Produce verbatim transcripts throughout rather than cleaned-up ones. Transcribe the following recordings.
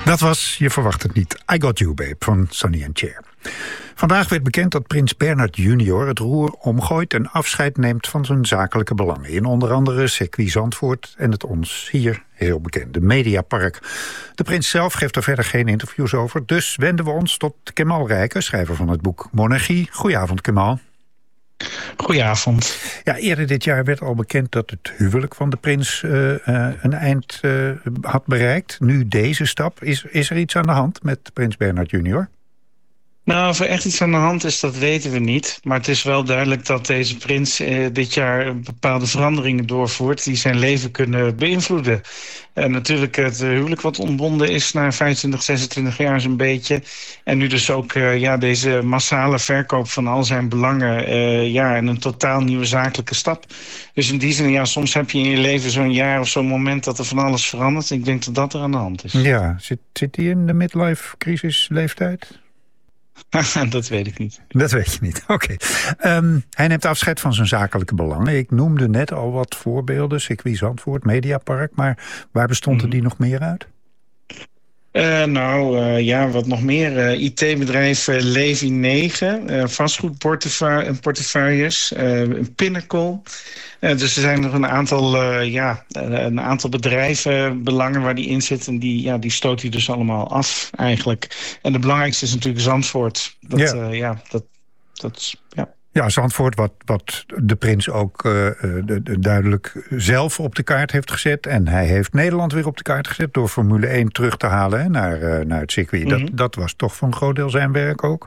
Dat was, je verwacht het niet, I Got You Babe van Sonny and Cher. Vandaag werd bekend dat prins Bernhard junior het roer omgooit en afscheid neemt van zijn zakelijke belangen. In onder andere circuit Zandvoort en het ons hier heel bekende Mediapark. De prins zelf geeft er verder geen interviews over, dus wenden we ons tot Kemal Rijken, schrijver van het boek Monarchie. Goedenavond, Kemal. Goedenavond. Ja, eerder dit jaar werd al bekend dat het huwelijk van de prins uh, uh, een eind uh, had bereikt. Nu deze stap. Is, is er iets aan de hand met prins Bernhard junior? Nou, of er echt iets aan de hand is, dat weten we niet. Maar het is wel duidelijk dat deze prins eh, dit jaar bepaalde veranderingen doorvoert die zijn leven kunnen beïnvloeden. En natuurlijk het huwelijk wat ontbonden is na vijfentwintig, zesentwintig jaar zo'n beetje. En nu dus ook uh, ja, deze massale verkoop van al zijn belangen. Uh, ja, en een totaal nieuwe zakelijke stap. Dus in die zin, ja, soms heb je in je leven zo'n jaar of zo'n moment dat er van alles verandert. Ik denk dat dat er aan de hand is. Ja, zit, zit hij in de midlife crisis leeftijd? Dat weet ik niet. Dat weet je niet, oké. Okay. Um, hij neemt afscheid van zijn zakelijke belangen. Ik noemde net al wat voorbeelden. Circuit Zandvoort, Mediapark. Maar waar bestonden mm. die nog meer uit? Uh, nou, uh, ja, wat nog meer. Uh, I T-bedrijf uh, Levi negen. Uh, vastgoedportefeuilles. Uh, Pinnacle. Uh, dus er zijn nog een aantal, uh, ja, een aantal bedrijven, belangen waar die in zitten. En die, ja, die stoot hij dus allemaal af eigenlijk. En de belangrijkste is natuurlijk Zandvoort. Dat, ja. Uh, ja, dat, dat is, ja. Ja, Zandvoort, wat, wat de prins ook uh, de, de duidelijk zelf op de kaart heeft gezet. En hij heeft Nederland weer op de kaart gezet door Formule één terug te halen, hè, naar, uh, naar het circuit. Mm-hmm. Dat, dat was toch voor een groot deel zijn werk ook?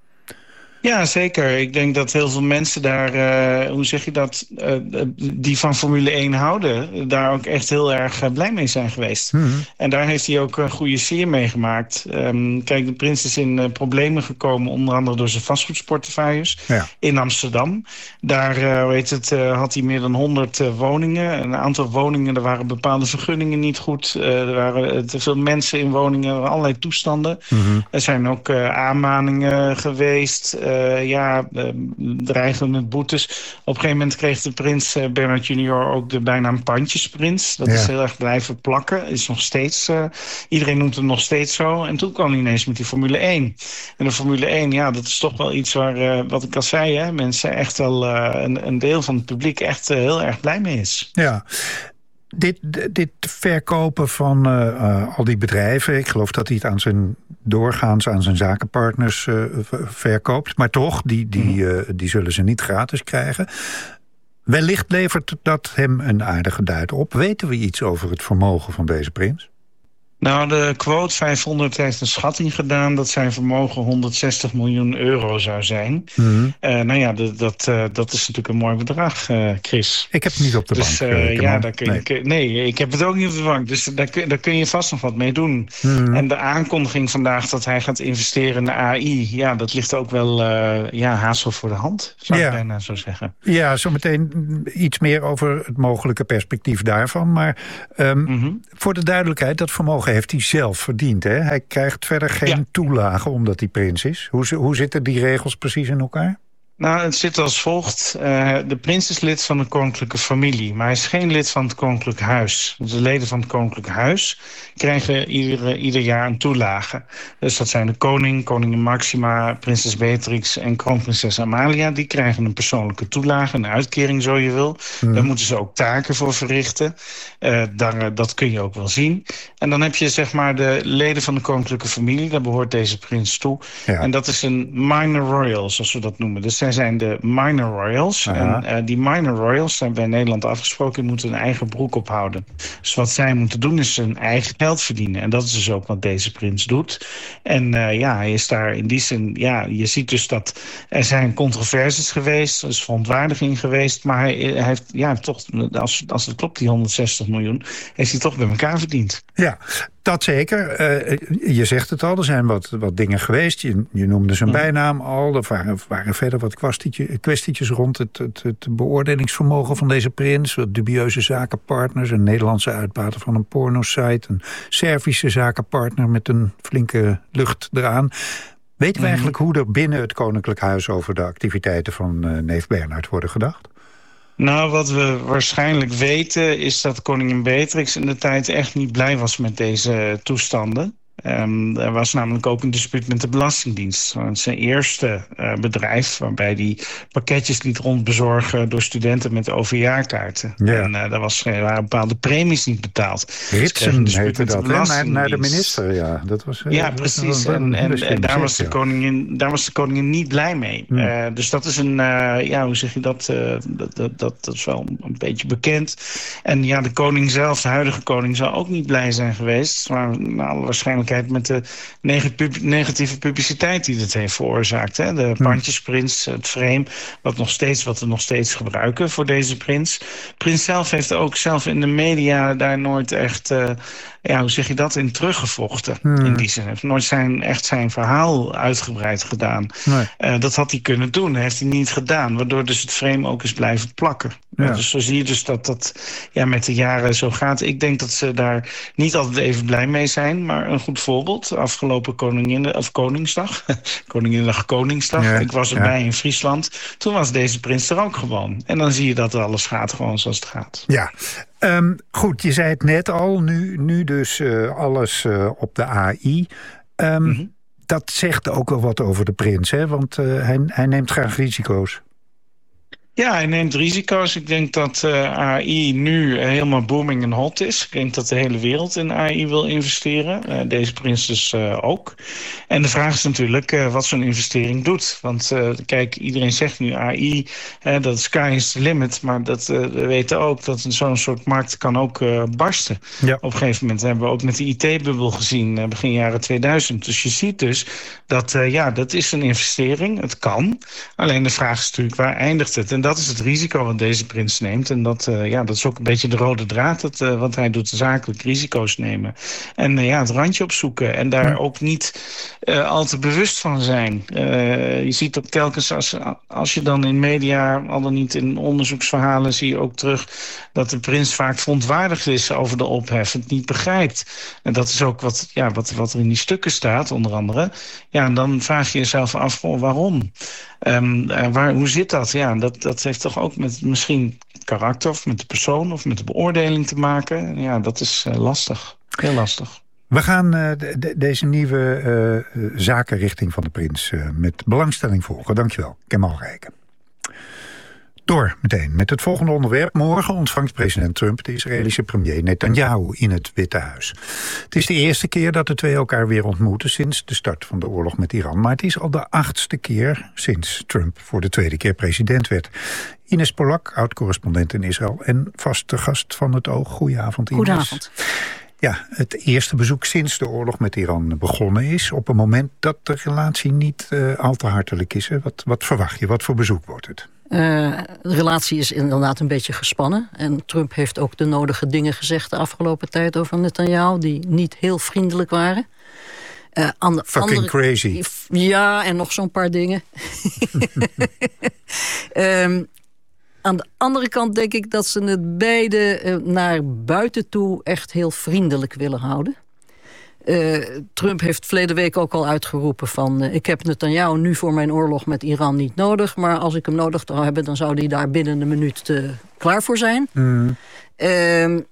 Ja, zeker. Ik denk dat heel veel mensen daar, uh, hoe zeg je dat, uh, die van Formule één houden, daar ook echt heel erg uh, blij mee zijn geweest. Mm-hmm. En daar heeft hij ook een goede sier mee gemaakt. Um, kijk, de prins is in uh, problemen gekomen, onder andere door zijn vastgoedportefeuilles ja. in Amsterdam. Daar uh, hoe heet het, uh, had hij meer dan honderd uh, woningen. Een aantal woningen, er waren bepaalde vergunningen niet goed. Uh, er waren te veel mensen in woningen, allerlei toestanden. Mm-hmm. Er zijn ook uh, aanmaningen geweest. Uh, Uh, ja, uh, dreigen met boetes. Op een gegeven moment kreeg de prins uh, Bernhard junior ook de bijnaam Pandjesprins. Dat ja. is heel erg blijven plakken. Is nog steeds, uh, iedereen noemt hem nog steeds zo. En toen kwam hij ineens met die Formule één. En de Formule één, ja, dat is toch wel iets waar, uh, wat ik al zei, hè, mensen echt wel, uh, een, een deel van het publiek echt uh, heel erg blij mee is. Ja. Dit, dit verkopen van uh, uh, al die bedrijven, ik geloof dat hij het aan zijn doorgaans aan zijn zakenpartners uh, verkoopt. Maar toch, die, die, uh, die zullen ze niet gratis krijgen. Wellicht levert dat hem een aardige duit op. Weten we iets over het vermogen van deze prins? Nou, de quote vijfhonderd heeft een schatting gedaan dat zijn vermogen honderdzestig miljoen euro zou zijn. Mm-hmm. Uh, nou ja, de, dat, uh, dat is natuurlijk een mooi bedrag, uh, Chris. Ik heb het niet op de dus, bank. Uh, ja, daar kun je, nee. Kun, nee, ik heb het ook niet op de bank. Dus daar kun, daar kun je vast nog wat mee doen. Mm-hmm. En de aankondiging vandaag dat hij gaat investeren in de A I, ja, dat ligt ook wel uh, ja, haast wel voor de hand, zou ja. ik bijna zo zeggen. Ja, zometeen iets meer over het mogelijke perspectief daarvan. Maar um, mm-hmm. voor de duidelijkheid, dat vermogen heeft hij zelf verdiend. Hè? Hij krijgt verder geen ja. toelage omdat hij prins is. Hoe, hoe zitten die regels precies in elkaar? Nou, het zit als volgt. Uh, de prins is lid van de koninklijke familie, maar hij is geen lid van het koninklijk huis. De leden van het koninklijk huis krijgen ieder, ieder jaar een toelage. Dus dat zijn de koning, koningin Maxima, prinses Beatrix en kroonprinses Amalia. Die krijgen een persoonlijke toelage, een uitkering zo je wil. Hmm. Daar moeten ze ook taken voor verrichten. Uh, daar, dat kun je ook wel zien. En dan heb je zeg maar de leden van de koninklijke familie. Daar behoort deze prins toe. Ja. En dat is een minor royal, zoals we dat noemen. Dus zij zijn de minor royals. Aha. En uh, die minor royals zijn bij Nederland afgesproken, die moeten een eigen broek ophouden. Dus wat zij moeten doen is hun eigen geld verdienen. En dat is dus ook wat deze prins doet. En uh, ja, hij is daar in die zin, ja, je ziet dus dat er zijn controversies geweest, er is verontwaardiging geweest, maar hij, hij heeft, ja, toch, als, als het klopt, die honderdzestig miljoen, heeft hij toch bij elkaar verdiend. Ja, dat zeker. Uh, je zegt het al, er zijn wat, wat dingen geweest. Je, je noemde zijn bijnaam al. Er waren, waren verder wat kwestietjes rond het, het, het beoordelingsvermogen van deze prins. Wat dubieuze zakenpartners. Een Nederlandse uitbater van een pornosite. Een Servische zakenpartner met een flinke lucht eraan. Weten we eigenlijk hoe er binnen het Koninklijk Huis over de activiteiten van uh, neef Bernhard worden gedacht? Nou, wat we waarschijnlijk weten is dat koningin Beatrix in de tijd echt niet blij was met deze toestanden. Um, er was namelijk ook een dispuut met de Belastingdienst. Dat is zijn eerste uh, bedrijf waarbij die pakketjes liet rondbezorgen door studenten met O V A-kaarten. Ja. En uh, daar, was, er waren bepaalde premies niet betaald. Ritsen dus heette dat, hè? Naar, naar de minister, ja. Dat was, uh, ja, precies. Was en, en, en daar, was de koningin, daar was de koningin niet blij mee. Hmm. Uh, dus dat is een, uh, ja, hoe zeg je dat? Uh, dat, dat, dat? Dat is wel een beetje bekend. En ja, de koning zelf, de huidige koning, zou ook niet blij zijn geweest. Maar naar alle waarschijnlijkheid met de negatieve publiciteit die dit heeft veroorzaakt. Hè? De pandjesprins, het frame, wat, nog steeds, wat we nog steeds gebruiken voor deze prins. Prins zelf heeft ook zelf in de media daar nooit echt, uh, ja, hoe zeg je dat, in teruggevochten. Hmm. In die zin heeft nooit zijn, echt zijn verhaal uitgebreid gedaan. Nee. Uh, dat had hij kunnen doen, dat heeft hij niet gedaan. Waardoor dus het frame ook is blijven plakken. Ja. Uh, dus zo zie je dus dat dat ja, met de jaren zo gaat. Ik denk dat ze daar niet altijd even blij mee zijn. Maar een goed voorbeeld, afgelopen koningin, of Koningsdag. Koninginnedag, Koningsdag. Ja, ik was erbij ja. in Friesland. Toen was deze prins er ook gewoon. En dan zie je dat alles gaat gewoon zoals het gaat. Ja, um, goed, je zei het net al. Nu, nu dus uh, alles uh, op de A I. Um, mm-hmm. Dat zegt ook wel wat over de prins, hè? Want uh, hij, hij neemt graag risico's. Ja, hij neemt risico's. Ik denk dat uh, A I nu uh, helemaal booming en hot is. Ik denk dat de hele wereld in A I wil investeren. Uh, deze prins dus uh, ook. En de vraag is natuurlijk uh, wat zo'n investering doet. Want uh, kijk, iedereen zegt nu A I, uh, dat sky is the limit. Maar dat, uh, we weten ook dat zo'n soort markt kan ook uh, barsten. Ja. Op een gegeven moment hebben we ook met de I T-bubbel gezien, uh, begin jaren tweeduizend. Dus je ziet dus dat, uh, ja, dat is een investering. Het kan. Alleen de vraag is natuurlijk, waar eindigt het? En dat is het risico wat deze prins neemt. En dat, uh, ja, dat is ook een beetje de rode draad. Dat, uh, wat hij doet, zakelijk risico's nemen. En uh, ja, het randje opzoeken. En daar ook niet uh, al te bewust van zijn. Uh, je ziet ook telkens, als, als je dan in media, al dan niet in onderzoeksverhalen, zie je ook terug dat de prins vaak verontwaardigd is over de ophef. Het niet begrijpt. En dat is ook wat, ja, wat, wat er in die stukken staat, onder andere. Ja, en dan vraag je jezelf af, oh, waarom? Um, uh, waar, hoe zit dat? Ja, dat, dat heeft toch ook met misschien karakter of met de persoon of met de beoordeling te maken. Ja, dat is uh, lastig. Heel lastig. We gaan uh, de, de, deze nieuwe uh, zakenrichting van de prins uh, met belangstelling volgen. Dankjewel, Kemal Rijken. Door meteen met het volgende onderwerp. Morgen ontvangt president Trump de Israëlische premier Netanyahu in het Witte Huis. Het is de eerste keer dat de twee elkaar weer ontmoeten sinds de start van de oorlog met Iran. Maar het is al de achtste keer sinds Trump voor de tweede keer president werd. Ines Polak, oud-correspondent in Israël en vaste gast van het Oog. Goedenavond, Ines. Goedenavond. Ja, het eerste bezoek sinds de oorlog met Iran begonnen is, op een moment dat de relatie niet uh, al te hartelijk is. Hè? Wat, wat verwacht je? Wat voor bezoek wordt het? Uh, de relatie is inderdaad een beetje gespannen. En Trump heeft ook de nodige dingen gezegd de afgelopen tijd over Netanyahu, die niet heel vriendelijk waren. Uh, aan de Fucking andere, crazy. Ja, en nog zo'n paar dingen. um, Aan de andere kant denk ik dat ze het beide uh, naar buiten toe echt heel vriendelijk willen houden. Uh, Trump heeft verleden week ook al uitgeroepen van Uh, ik heb Netanyahu nu voor mijn oorlog met Iran niet nodig, maar als ik hem nodig zou hebben, dan zou hij daar binnen een minuut uh, klaar voor zijn. Mm. Uh,